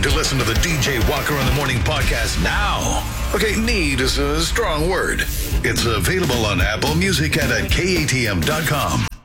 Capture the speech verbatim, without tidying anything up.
to listen to the D J Walker in the Morning podcast now. Okay, need is a strong word. It's available on Apple Music and at K A T M dot com.